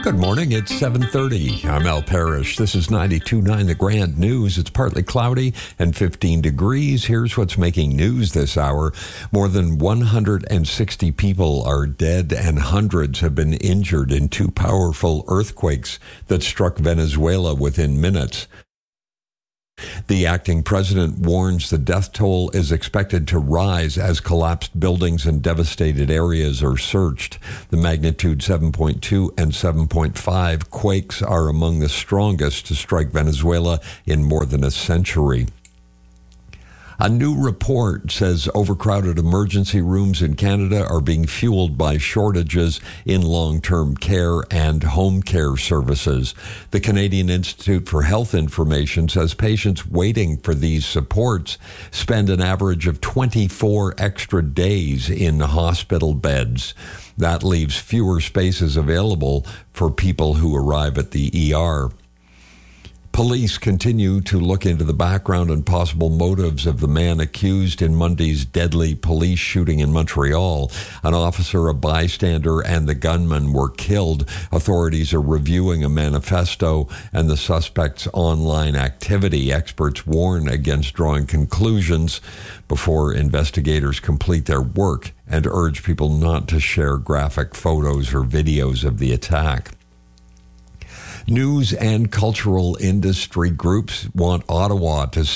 Good morning, it's 7:30. I'm Al Parrish. This is 92.9 The Grand News. It's partly cloudy and 15 degrees. Here's what's making news this hour. More than 160 people are dead and hundreds have been injured in two powerful earthquakes that struck Venezuela within minutes. The acting president warns the death toll is expected to rise as collapsed buildings and devastated areas are searched. The magnitude 7.2 and 7.5 quakes are among the strongest to strike Venezuela in more than a century. A new report says overcrowded emergency rooms in Canada are being fueled by shortages in long-term care and home care services. The Canadian Institute for Health Information says patients waiting for these supports spend an average of 24 extra days in hospital beds. That leaves fewer spaces available for people who arrive at the ER. Police continue to look into the background and possible motives of the man accused in Monday's deadly police shooting in Montreal. An officer, a bystander, and the gunman were killed. Authorities are reviewing a manifesto and the suspect's online activity. Experts warn against drawing conclusions before investigators complete their work and urge people not to share graphic photos or videos of the attack. News and cultural industry groups want Ottawa to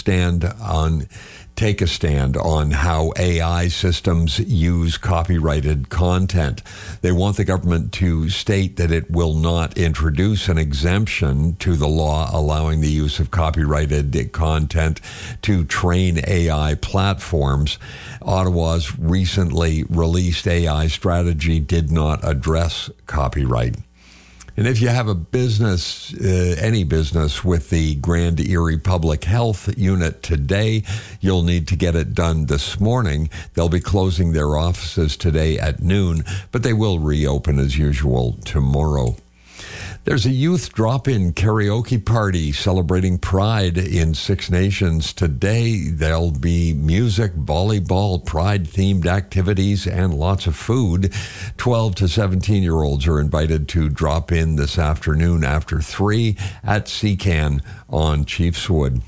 take a stand on how AI systems use copyrighted content. They want the government to state that it will not introduce an exemption to the law allowing the use of copyrighted content to train AI platforms. Ottawa's recently released AI strategy did not address copyright. And if you have a business, any business with the Grand Erie Public Health Unit today, you'll need to get it done this morning. They'll be closing their offices today at noon, but they will reopen as usual tomorrow. There's a youth drop-in karaoke party celebrating Pride in Six Nations today. There'll be music, volleyball, Pride-themed activities, and lots of food. 12 to 17-year-olds are invited to drop in this afternoon after 3 at Seacan on Chiefswood.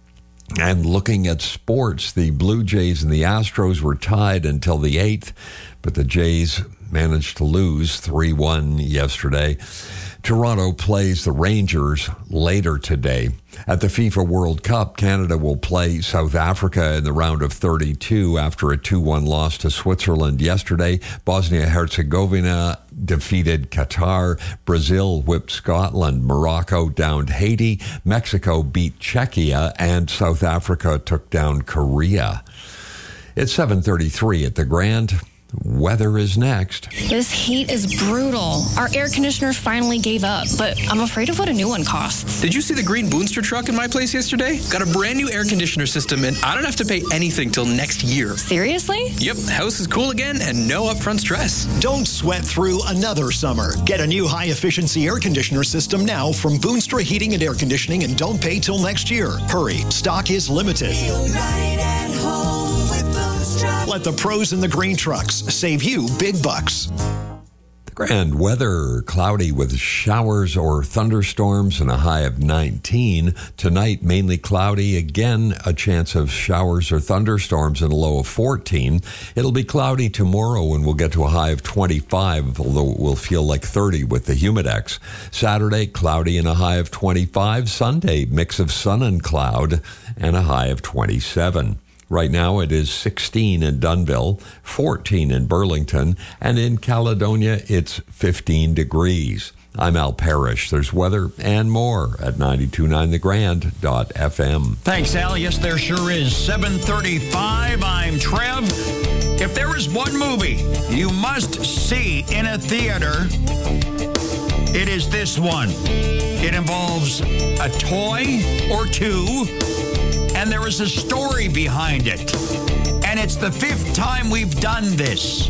And looking at sports, the Blue Jays and the Astros were tied until the 8th, but the Jays managed to lose 3-1 yesterday. Toronto plays the Rangers later today. At the FIFA World Cup, Canada will play South Africa in the round of 32 after a 2-1 loss to Switzerland yesterday. Bosnia-Herzegovina defeated Qatar. Brazil whipped Scotland. Morocco downed Haiti. Mexico beat Czechia. And South Africa took down Korea. It's 7:33 at the Grand. Weather is next. This heat is brutal. Our air conditioner finally gave up, but I'm afraid of what a new one costs. Did you see the green Boonster truck in my place yesterday? Got a brand new air conditioner system, and I don't have to pay anything till next year. Seriously? Yep, house is cool again and no upfront stress. Don't sweat through another summer. Get a new high-efficiency air conditioner system now from Boonstra Heating and Air Conditioning and don't pay till next year. Hurry, stock is limited. Feel right at home with Boonstra. Let the pros in the green trucks save you big bucks. Grand weather, cloudy with showers or thunderstorms and a high of 19. Tonight, mainly cloudy. Again, a chance of showers or thunderstorms and a low of 14. It'll be cloudy tomorrow and we'll get to a high of 25, although it will feel like 30 with the humidex. Saturday, cloudy and a high of 25. Sunday, mix of sun and cloud and a high of 27. Right now it is 16 in Dunnville, 14 in Burlington, and in Caledonia it's 15 degrees. I'm Al Parrish. There's weather and more at 929thegrand.fm. Thanks, Al. Yes, there sure is. 7:35. I'm Trev. If there is one movie you must see in a theater, it is this one. It involves a toy or two, and there is a story behind it. And it's the 5th time we've done this.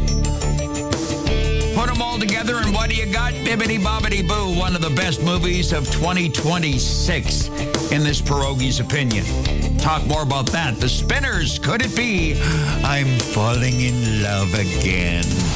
Put them all together, and what do you got? Bibbidi Bobbidi Boo, one of the best movies of 2026, in this pierogi's opinion. Talk more about that. The Spinners, could it be I'm falling in love again?